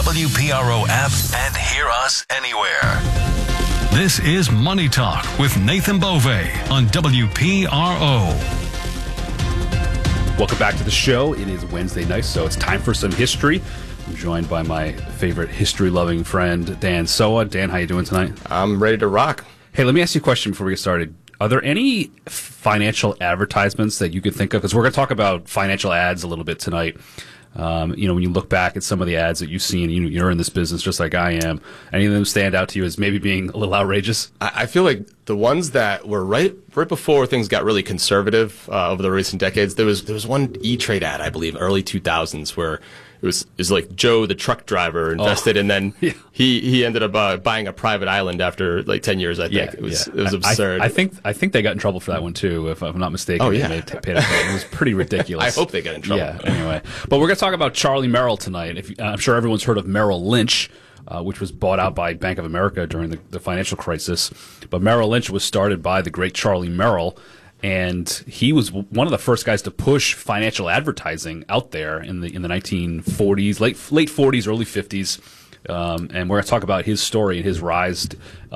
WPRO app and hear us anywhere. This is Money Talk with Nathan Bove on WPRO. Welcome back to the show. It is Wednesday night, so it's time for some history. I'm joined by my favorite history-loving friend, Dan Soa. Dan, how you doing tonight? I'm ready to rock. Hey, let me ask you a question before we get started. Are there any financial advertisements that you could think of? Because we're going to talk about financial ads a little bit tonight. When you look back at some of the ads that you've seen, you're in this business just like I am. Any of them stand out to you as maybe being a little outrageous? I feel like the ones that were right before things got really conservative over the recent decades. There was one E-Trade ad, I believe, early 2000s, where it was like Joe, the truck driver, invested, and then he ended up buying a private island after like 10 years. I think it was absurd. I think they got in trouble for that one too, if I'm not mistaken. Oh yeah, it was pretty ridiculous. I hope they get in trouble. Yeah. Anyway, but we're going to talk about Charlie Merrill tonight. I'm sure everyone's heard of Merrill Lynch, which was bought out by Bank of America during the financial crisis. But Merrill Lynch was started by the great Charlie Merrill. And he was one of the first guys to push financial advertising out there in the 1940s, late 40s, early 50s. And we're going to talk about his story and his rise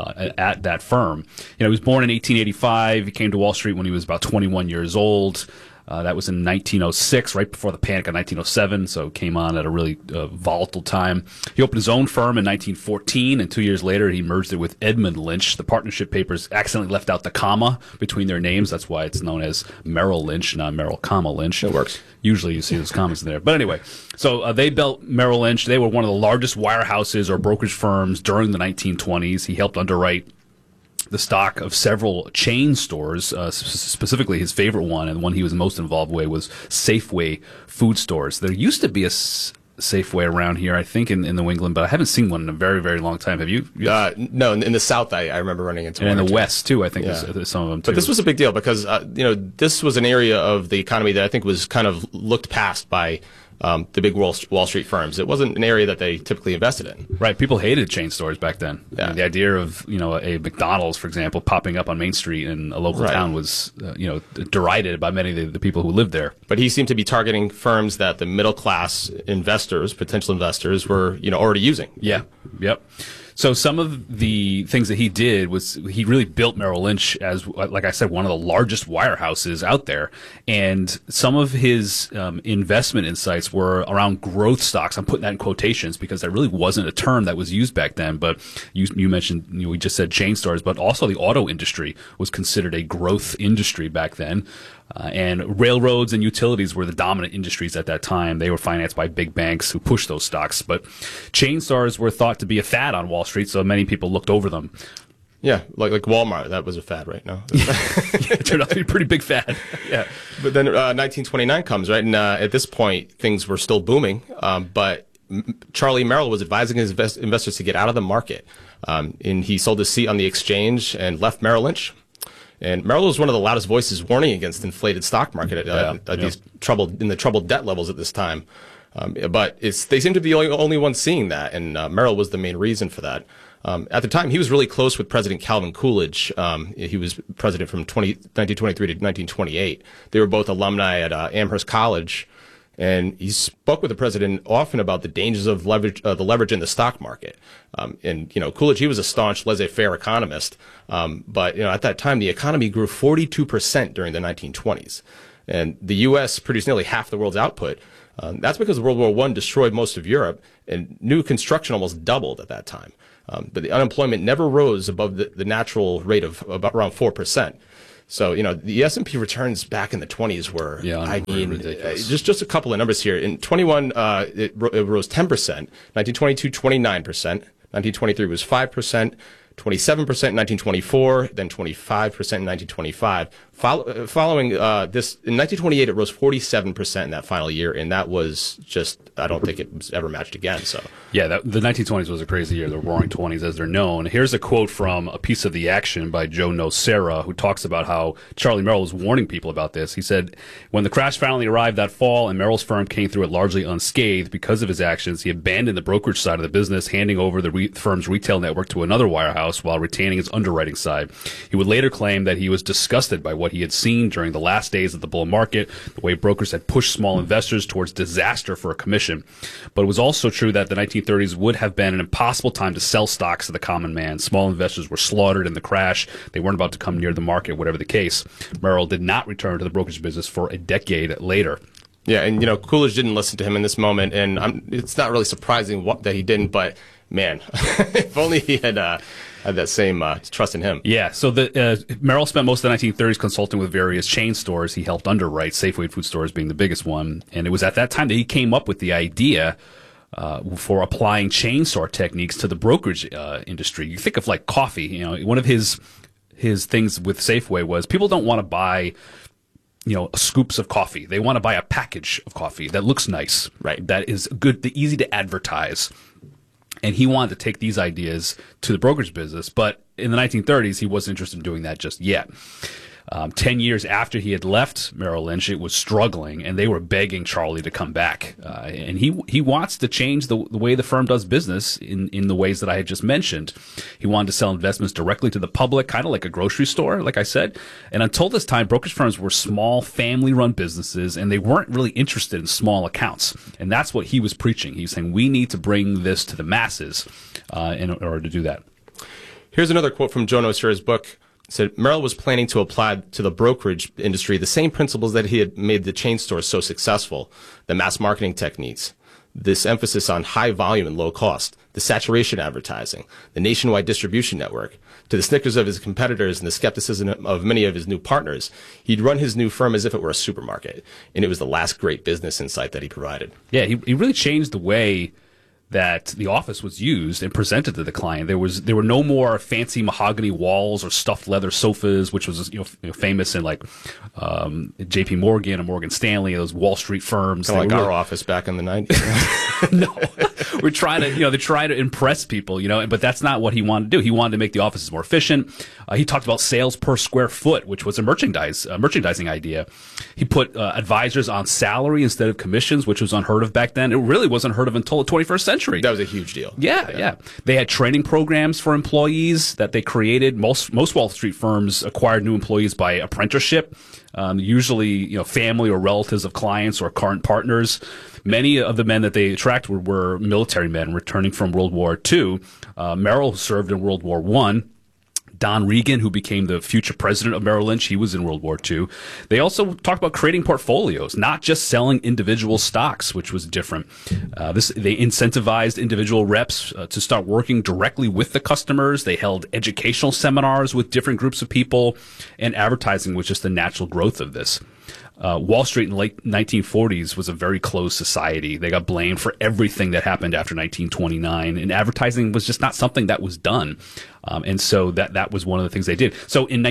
at that firm. He was born in 1885. He came to Wall Street when he was about 21 years old. That was in 1906, right before the panic of 1907, so came on at a really volatile time. He opened his own firm in 1914, and 2 years later he merged it with Edmund Lynch. The partnership papers accidentally left out the comma between their names. That's why it's known as Merrill Lynch, not Merrill, comma Lynch. It works. Usually you see those commas in there. But anyway, so they built Merrill Lynch. They were one of the largest wirehouses or brokerage firms during the 1920s. He helped underwrite the stock of several chain stores, specifically his favorite one, and the one he was most involved with was Safeway food stores. There used to be a Safeway around here, I think, in New England, but I haven't seen one in a very, very long time. Have you? No, in the South, I remember running into one. And in the West, too, I think, there's some of them, too. But this was a big deal because, this was an area of the economy that I think was kind of looked past by the big Wall Street firms. It wasn't an area that they typically invested in. Right. People hated chain stores back then. Yeah. The idea of, a McDonald's, for example, popping up on Main Street in a local town was, derided by many of the people who lived there. But he seemed to be targeting firms that the middle class investors, potential investors, were, already using. Yeah. Yep. So some of the things that he did was he really built Merrill Lynch as, like I said, one of the largest wirehouses out there. And some of his investment insights were around growth stocks. I'm putting that in quotations because that really wasn't a term that was used back then. But you mentioned, we just said chain stores, but also the auto industry was considered a growth industry back then. And railroads and utilities were the dominant industries at that time. They were financed by big banks who pushed those stocks. But chain stores were thought to be a fad on Wall Street, so many people looked over them. Yeah, like Walmart, that was a fad right now. It turned out to be a pretty big fad. Yeah. But then 1929 comes, right? And at this point, things were still booming. But Charlie Merrill was advising his investors to get out of the market. And he sold his seat on the exchange and left Merrill Lynch. And Merrill was one of the loudest voices warning against inflated stock market at these troubled debt levels at this time. But they seem to be the only ones seeing that, and Merrill was the main reason for that. At the time, he was really close with President Calvin Coolidge. He was president from 1923 to 1928. They were both alumni at Amherst College. And he spoke with the president often about the dangers of the leverage in the stock market. Coolidge, he was a staunch laissez-faire economist. But at that time, the economy grew 42% during the 1920s. And the U.S. produced nearly half the world's output. That's because World War I destroyed most of Europe, and new construction almost doubled at that time. But the unemployment never rose above the natural rate of about around 4%. So, the S&P returns back in the 20s were, ridiculous. Just a couple of numbers here. In 21, it rose 10%. 1922, 29%. 1923 was 5%. 27% in 1924, then 25% in 1925. Following this, in 1928, it rose 47% in that final year, and that was just, I don't think it was ever matched again. So yeah, the 1920s was a crazy year, the Roaring '20s as they're known. Here's a quote from A Piece of the Action by Joe Nocera, who talks about how Charlie Merrill was warning people about this. He said, when the crash finally arrived that fall and Merrill's firm came through it largely unscathed because of his actions, he abandoned the brokerage side of the business, handing over the firm's retail network to another wirehouse. house while retaining his underwriting side. He would later claim that he was disgusted by what he had seen during the last days of the bull market, the way brokers had pushed small investors towards disaster for a commission. But it was also true that the 1930s would have been an impossible time to sell stocks to the common man. Small investors were slaughtered in the crash. They weren't about to come near the market, whatever the case. Merrill did not return to the brokerage business for a decade later. Yeah, and Coolidge didn't listen to him in this moment, and it's not really surprising that he didn't. But man, if only he had that same trust in him. Yeah. So Merrill spent most of the 1930s consulting with various chain stores. He helped underwrite, Safeway food stores being the biggest one, and it was at that time that he came up with the idea for applying chain store techniques to the brokerage industry. You think of like coffee. One of his things with Safeway was people don't want to buy scoops of coffee. They want to buy a package of coffee that looks nice, right? That is good, easy to advertise. And he wanted to take these ideas to the brokerage business, but in the 1930s, he wasn't interested in doing that just yet. 10 years after he had left Merrill Lynch, it was struggling, and they were begging Charlie to come back. And he wants to change the way the firm does business in the ways that I had just mentioned. He wanted to sell investments directly to the public, kind of like a grocery store, like I said. And until this time, brokerage firms were small, family-run businesses, and they weren't really interested in small accounts. And that's what he was preaching. He was saying, we need to bring this to the masses in order to do that. Here's another quote from Joe Nocera's book. Said Merrill was planning to apply to the brokerage industry the same principles that he had made the chain stores so successful, the mass marketing techniques, this emphasis on high volume and low cost, the saturation advertising, the nationwide distribution network. To the snickers of his competitors and the skepticism of many of his new partners, he'd run his new firm as if it were a supermarket, and it was the last great business insight that he provided. Yeah, he really changed the way that the office was used and presented to the client. There were no more fancy mahogany walls or stuffed leather sofas, which was famous in like J.P. Morgan or Morgan Stanley, those Wall Street firms. Kind of like our office back in the 90s. No, we're trying to they try to impress people, but that's not what he wanted to do. He wanted to make the offices more efficient. He talked about sales per square foot, which was a merchandising idea. He put advisors on salary instead of commissions, which was unheard of back then. It really wasn't heard of until the 21st century. That was a huge deal. Yeah. They had training programs for employees that they created. Most Wall Street firms acquired new employees by apprenticeship, usually family or relatives of clients or current partners. Many of the men that they attracted were military men returning from World War II. Merrill served in World War I. Don Regan, who became the future president of Merrill Lynch, he was in World War II. They also talked about creating portfolios, not just selling individual stocks, which was different. They incentivized individual reps to start working directly with the customers. They held educational seminars with different groups of people, and advertising was just the natural growth of this. Wall Street in the late 1940s was a very closed society. They got blamed for everything that happened after 1929, and advertising was just not something that was done. And so that was one of the things they did. So in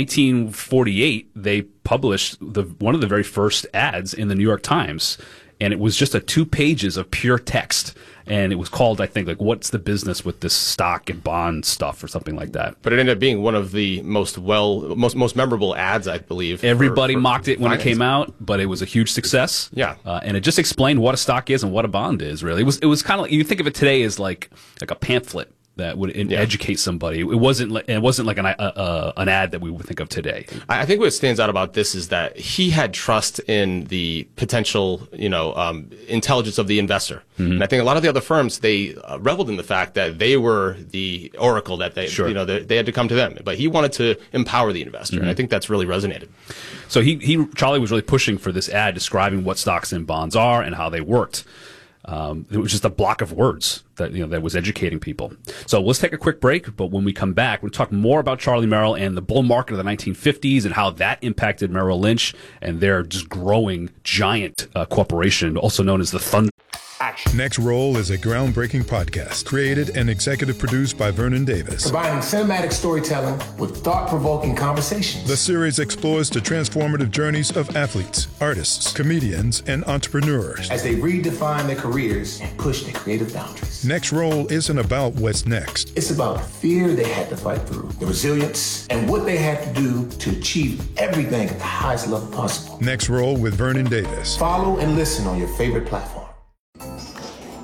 1948, they published one of the very first ads in the New York Times, and it was just 2 pages of pure text. And it was called, I think, like, what's the business with this stock and bond stuff or something like that. But it ended up being one of the most memorable ads, I believe. Everybody mocked it when it came out, but it was a huge success. Yeah. And it just explained what a stock is and what a bond is, really. It was kind of like, you think of it today as like a pamphlet that would educate somebody. It wasn't like an ad that we would think of today. I think what stands out about this is that he had trust in the potential, intelligence of the investor. Mm-hmm. And I think a lot of the other firms, they reveled in the fact that they were the oracle that they had to come to them. But he wanted to empower the investor, mm-hmm. and I think that's really resonated. So Charlie was really pushing for this ad describing what stocks and bonds are and how they worked. It was just a block of words that was educating people. So let's take a quick break, but when we come back, we'll talk more about Charlie Merrill and the bull market of the 1950s and how that impacted Merrill Lynch and their just growing giant corporation, also known as the Thunder. Next Roll is a groundbreaking podcast created and executive produced by Vernon Davis. Combining cinematic storytelling with thought-provoking conversations. The series explores the transformative journeys of athletes, artists, comedians, and entrepreneurs as they redefine their careers and push their creative boundaries. Next Roll isn't about what's next. It's about the fear they had to fight through, the resilience, and what they had to do to achieve everything at the highest level possible. Next Roll with Vernon Davis. Follow and listen on your favorite platform.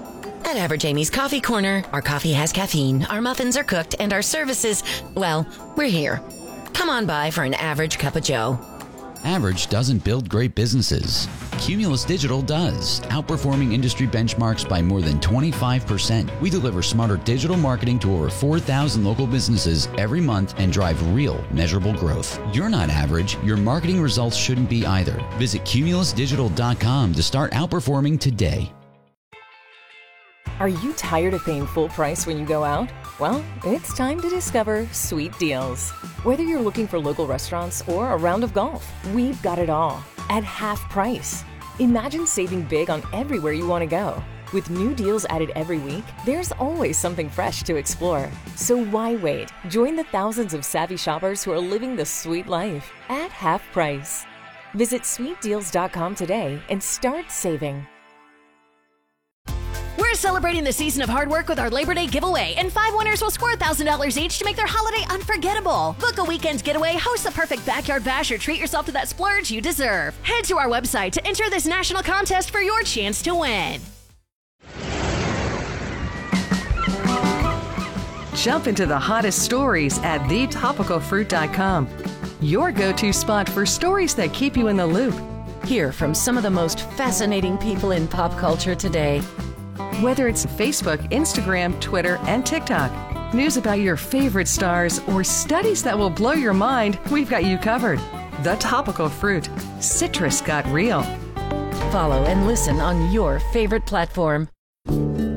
At Average Amy's Coffee Corner, our coffee has caffeine, our muffins are cooked, and our services, well, we're here. Come on by for an average cup of joe. Average doesn't build great businesses. Cumulus Digital does, outperforming industry benchmarks by more than 25%. We deliver smarter digital marketing to over 4,000 local businesses every month and drive real, measurable growth. You're not average. Your marketing results shouldn't be either. Visit cumulusdigital.com to start outperforming today. Are you tired of paying full price when you go out? Well, it's time to discover Sweet Deals. Whether you're looking for local restaurants or a round of golf, we've got it all at half price. Imagine saving big on everywhere you want to go. With new deals added every week, there's always something fresh to explore. So why wait? Join the thousands of savvy shoppers who are living the sweet life at half price. Visit sweetdeals.com today and start saving. We're celebrating the season of hard work with our Labor Day giveaway, and 5 winners will score $1,000 each to make their holiday unforgettable. Book a weekend getaway, host the perfect backyard bash, or treat yourself to that splurge you deserve. Head to our website to enter this national contest for your chance to win. Jump into the hottest stories at thetopicalfruit.com. Your go-to spot for stories that keep you in the loop. Hear from some of the most fascinating people in pop culture today. Whether it's Facebook, Instagram, Twitter, and TikTok, news about your favorite stars, or studies that will blow your mind, we've got you covered. The Topical Fruit. Citrus got real. Follow and listen on your favorite platform.